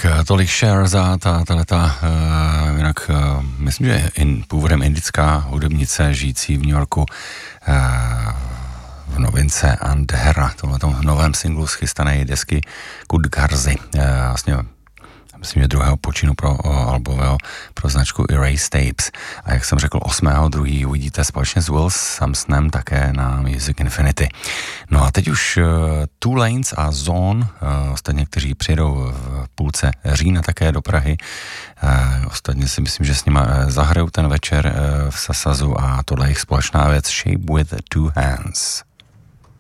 tolik Cher za tato, jinak myslím, že původem indická hudebnice žijící v New Yorku, v novince Andhera, tomhletom novém singlu z chystané desky Kudgarzi, vlastně myslím, že druhého počinu pro albového pro značku Erase Tapes. A jak jsem řekl, 8.2. uvidíte společně s Will Sampsonem také na Music Infinity. No a teď už Two Lanes a Zone, ostatně, kteří přijedou v půlce října také do Prahy. Ostatně si myslím, že s nima zahrajou ten večer v Sasazu a tohle je jejich společná věc Shape with Two Hands.